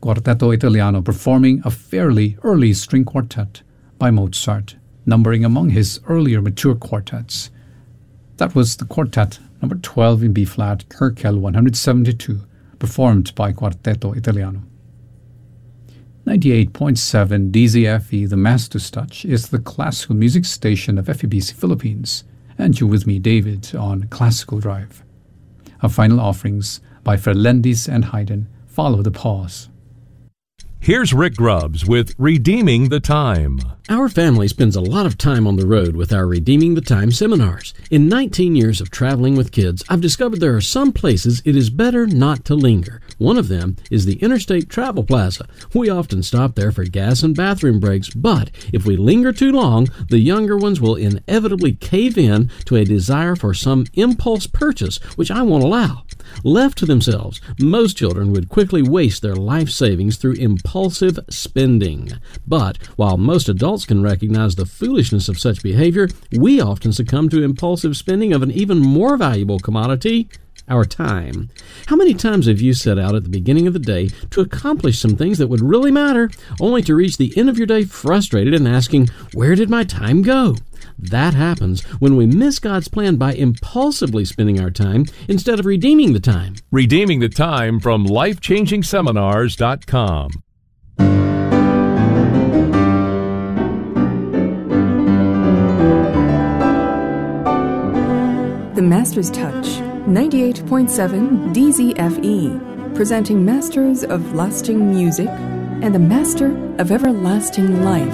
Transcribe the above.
Quartetto Italiano performing a fairly early string quartet by Mozart, numbering among his earlier mature quartets. That was the quartet number 12 in B-flat, Köchel 172, performed by Quartetto Italiano. 98.7 DZFE, the Master's Touch, is the classical music station of FEBC Philippines, and you're with me, David, on Classical Drive. Our final offerings by Ferlendis and Haydn follow the pause. Here's Rick Grubbs with Redeeming the Time. Our family spends a lot of time on the road with our Redeeming the Time seminars. In 19 years of traveling with kids, I've discovered there are some places it is better not to linger. One of them is the Interstate Travel Plaza. We often stop there for gas and bathroom breaks, but if we linger too long, the younger ones will inevitably cave in to a desire for some impulse purchase, which I won't allow. Left to themselves, most children would quickly waste their life savings through impulsive spending. But while most adults can recognize the foolishness of such behavior, we often succumb to impulsive spending of an even more valuable commodity, our time. How many times have you set out at the beginning of the day to accomplish some things that would really matter, only to reach the end of your day frustrated and asking, where did my time go? That happens when we miss God's plan by impulsively spending our time instead of redeeming the time. Redeeming the Time from LifeChangingSeminars.com. The Master's Touch, 98.7 DZFE, presenting Masters of Lasting Music and the Master of Everlasting Life.